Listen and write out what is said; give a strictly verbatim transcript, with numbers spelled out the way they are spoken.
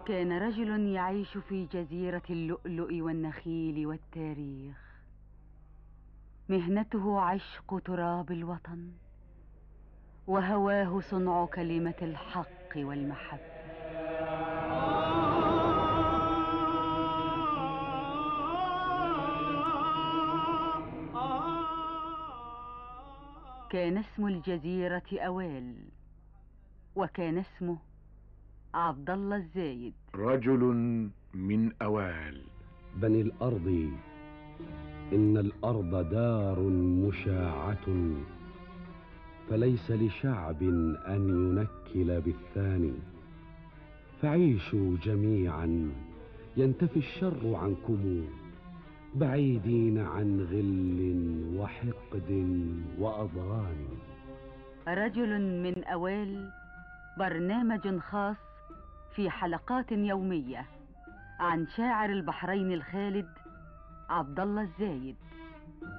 كان رجل يعيش في جزيرة اللؤلؤ والنخيل والتاريخ. مهنته عشق تراب الوطن، وهواه صنع كلمة الحق والمحبة. كان اسم الجزيرة أوال، وكان اسمه عبد الله الزايد. رجل من أوال. بني الأرض، إن الأرض دار مشاعة، فليس لشعب أن ينكل بالثاني. فعيشوا جميعا ينتفي الشر عنكم، بعيدين عن غل وحقد وأضغان. رجل من أوال، برنامج خاص في حلقات يومية عن شاعر البحرين الخالد عبد الله الزايد.